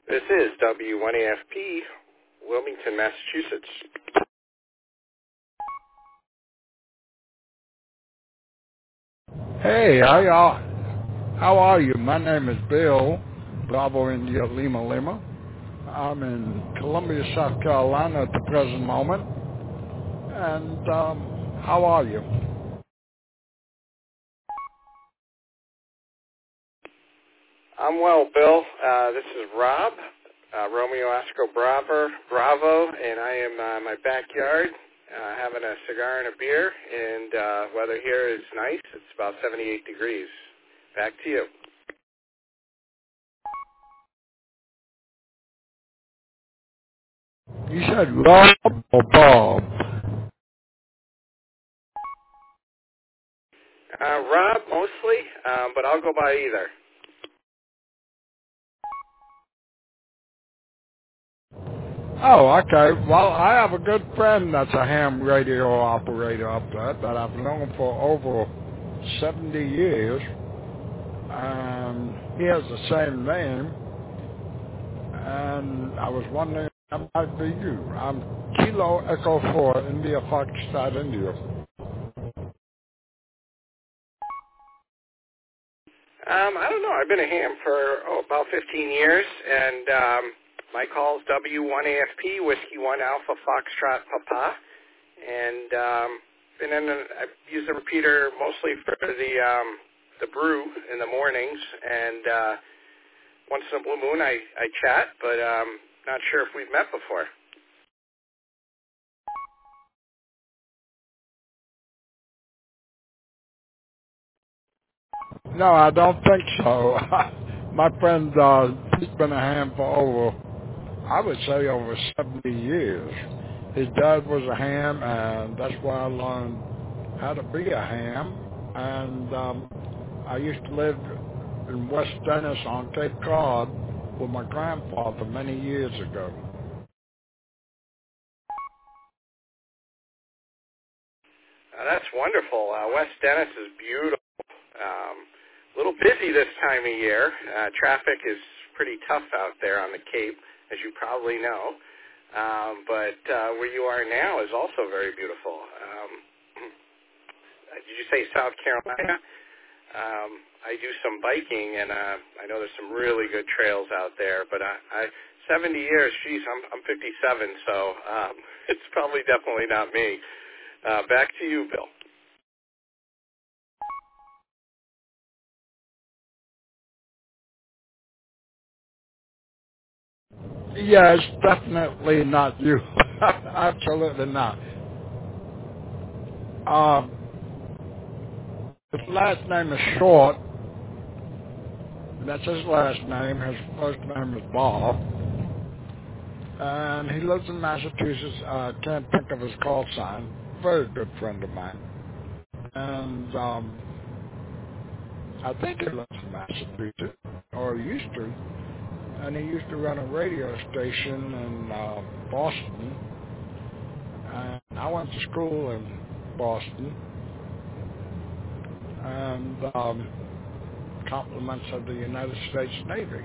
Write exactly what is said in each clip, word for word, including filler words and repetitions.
This is W one A F P, Wilmington, Massachusetts. Hey, how y'all? How are you? My name is Bill, Bravo India Lima Lima. I'm in Columbia, South Carolina at the present moment. And um, how are you? I'm well, Bill. Uh, this is Rob, uh, Romeo Oscar Bravo, Bravo, and I am uh, in my backyard uh, having a cigar and a beer, and uh, weather here is nice. It's about seventy-eight degrees. Back to you. You said Rob or Bob? Uh, Rob, mostly, um, but I'll go by either. Oh, okay. Well, I have a good friend that's a ham radio operator up there that I've known for over seventy years. And he has the same name. And I was wondering if that might be you. I'm Kilo Echo four, India Foxtrot India. Um, I don't know. I've been a ham for oh, about fifteen years, and um, my call's W one A F P, Whiskey one Alpha Foxtrot Papa. And um, and then I use the repeater mostly for the um, the brew in the mornings, and uh, once in a blue moon I, I chat, but um, not sure if we've met before. No, I don't think so. My friend, uh, he's been a ham for over, I would say over seventy years. His dad was a ham, and that's where I learned how to be a ham. And um, I used to live in West Dennis on Cape Cod with my grandfather many years ago. Uh, that's wonderful. Uh, West Dennis is beautiful. Um, a little busy this time of year. Uh, traffic is pretty tough out there on the Cape, as you probably know. Um, but uh, where you are now is also very beautiful. Um, did you say South Carolina? Um, I do some biking, and uh, I know there's some really good trails out there. But I, I seventy years, geez, I'm I'm fifty-seven, so um, it's probably definitely not me. Uh, back to you, Bill. Yes, definitely not you. Absolutely not. Um, his last name is Short. That's his last name. His first name is Bob. And he lives in Massachusetts. I uh, can't think of his call sign. Very good friend of mine. And um, I think he lives in Massachusetts, or he used to. And he used to run a radio station in uh, Boston. And I went to school in Boston. And um, compliments of the United States Navy.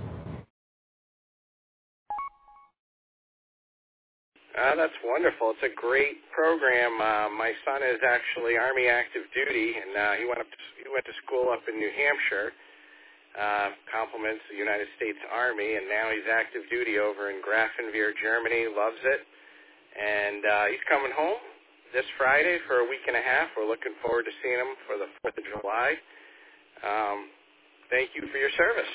Uh, that's wonderful. It's a great program. Uh, my son is actually Army active duty, and uh, he went up. To, he went to school up in New Hampshire. Uh, compliments the United States Army, and now he's active duty over in Grafenwehr, Germany. Loves it, and uh, he's coming home this Friday for a week and a half. We're looking forward to seeing him for the Fourth of July. Um, thank you for your service.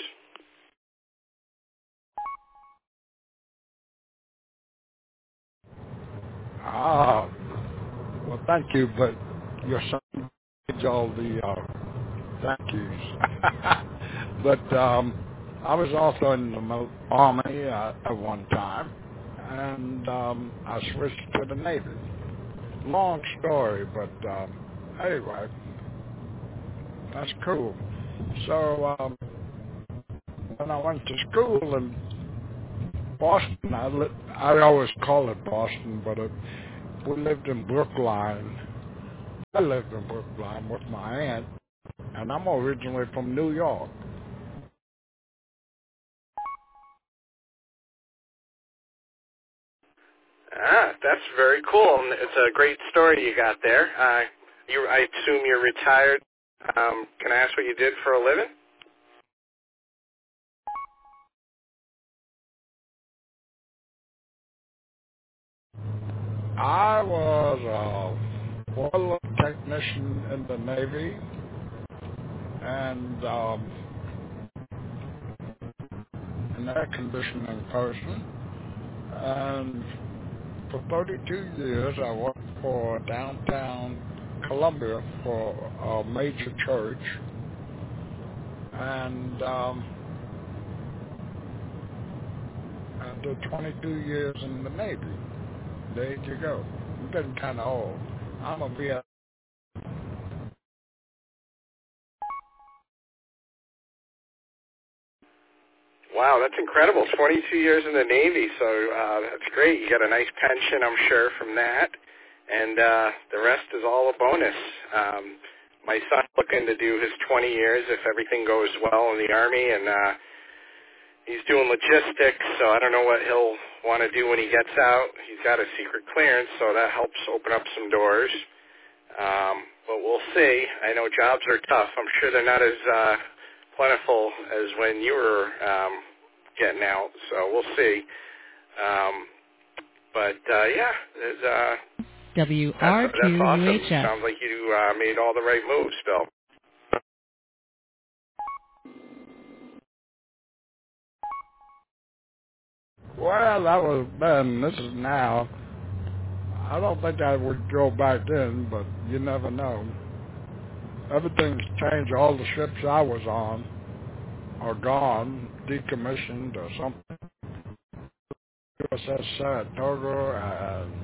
Ah, well, thank you, but your son needs all the uh, thank yous. But um, I was also in the mo- Army uh, at one time, and um, I switched to the Navy. Long story, but um, anyway, that's cool. So um, when I went to school in Boston, I, li- I always call it Boston, but it, we lived in Brookline. I lived in Brookline with my aunt, and I'm originally from New York. Ah, that's very cool. And it's a great story you got there. Uh, you, I assume you're retired. Um, can I ask what you did for a living? I was a boiler technician in the Navy and um, an air conditioning person. And for thirty-two years, I worked for downtown Columbia for a major church. And um, I did twenty-two years in the Navy. There you go. I'm getting kind of old. I'm a Viet. Wow, that's incredible. twenty-two years in the Navy, so uh, that's great. You got a nice pension, I'm sure, from that. And uh, the rest is all a bonus. Um, my son's looking to do his twenty years if everything goes well in the Army, and uh, he's doing logistics, so I don't know what he'll want to do when he gets out. He's got a secret clearance, so that helps open up some doors. Um, but we'll see. I know jobs are tough. I'm sure they're not as uh, plentiful as when you were um, getting out, so we'll see. Um, but, uh, yeah, there's, uh, W R that's, that's two awesome. U H F. Sounds like you uh, made all the right moves, Bill. Well, that was then. This is now. I don't think I would go back then, but you never know. Everything's changed. All the ships I was on are gone, decommissioned or something. U S S Saratoga and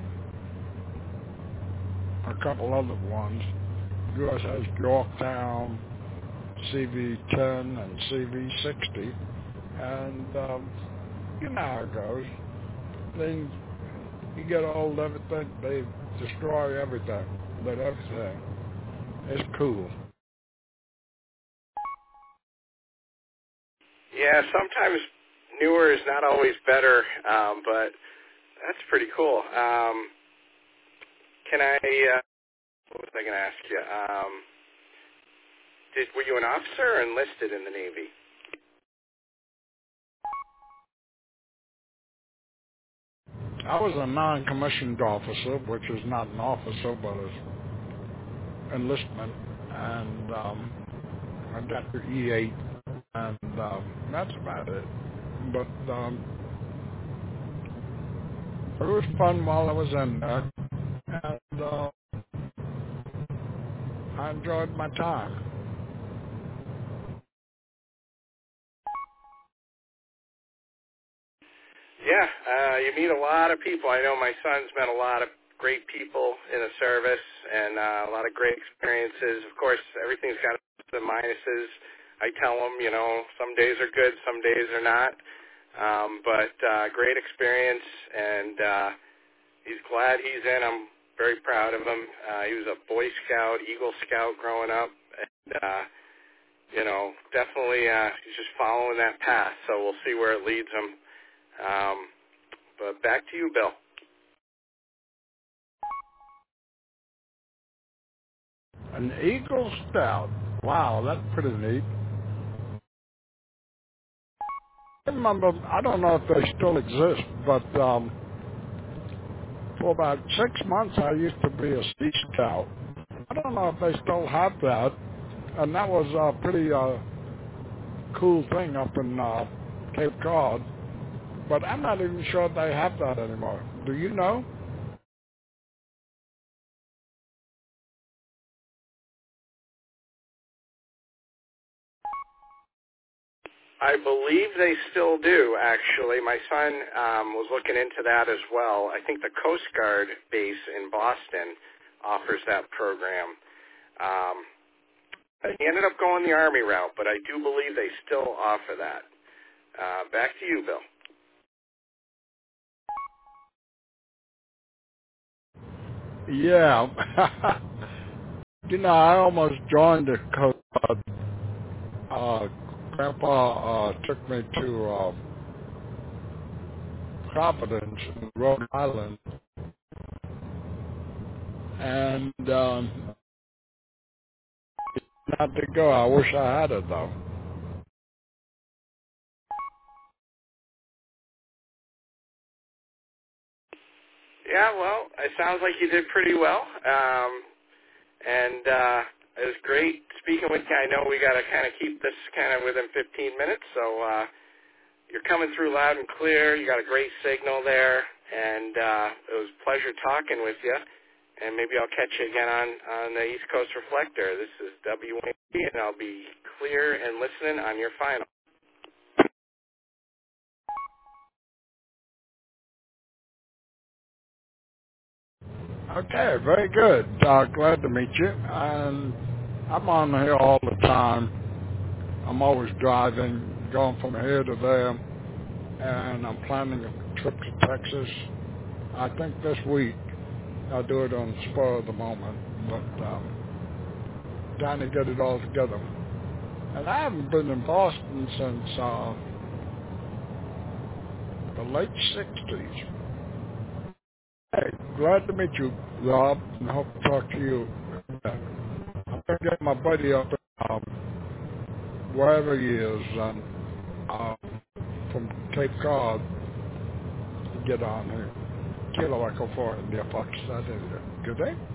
a couple other ones. U S S Yorktown, C V ten and C V sixty. And um, you know how it goes. Things, you get old, everything, they destroy everything. But everything. It's cool. Yeah, sometimes newer is not always better, um, but that's pretty cool. Um, can I, uh, what was I going to ask you? Um, did, were you an officer or enlisted in the Navy? I was a non-commissioned officer, which is not an officer, but is enlistment. And um, I got the E eight, and um, that's about it. But um, it was fun while I was in there, and uh, I enjoyed my time. Yeah, uh, you meet a lot of people. I know my son's met a lot of great people in the service and uh, a lot of great experiences. Of course, everything's got the minuses. I tell him, you know, some days are good, some days are not. Um, but uh, great experience, and uh, he's glad he's in. I'm very proud of him. Uh, he was a Boy Scout, Eagle Scout growing up, and uh, you know, definitely uh, he's just following that path. So we'll see where it leads him. Um, but back to you, Bill. An Eagle Scout. Wow, that's pretty neat. I remember, I don't know if they still exist, but um, for about six months I used to be a Sea Scout. I don't know if they still have that, and that was a pretty uh, cool thing up in uh, Cape Cod, but I'm not even sure they have that anymore. Do you know? I believe they still do, actually. My son um, was looking into that as well. I think the Coast Guard base in Boston offers that program. Um, he ended up going the Army route, but I do believe they still offer that. Uh, back to you, Bill. Yeah. You know, I almost joined the Coast Guard. Uh, Grandpa uh, took me to uh, Providence, in Rhode Island, and um, not to go. I wish I had it though. Yeah, well, it sounds like you did pretty well. Um, and uh, it was great speaking with you. I know we got to kind of keep this kind of within fifteen minutes, so uh, you're coming through loud and clear. You got a great signal there, and uh, it was a pleasure talking with you. And maybe I'll catch you again on, on the East Coast Reflector. This is W A B, and I'll be clear and listening on your final. Okay, very good. Uh, glad to meet you. And I'm on here all the time. I'm always driving, going from here to there, and I'm planning a trip to Texas. I think this week. I'll do it on the spur of the moment, but um, trying to get it all together. And I haven't been in Boston since uh, the late sixties. Hey, glad to meet you, Rob, and hope to talk to you. I'm going to get my buddy up um, wherever he is um, uh, from Cape Cod to get on here. Kilo Echo four India Fox. That is it. Good day.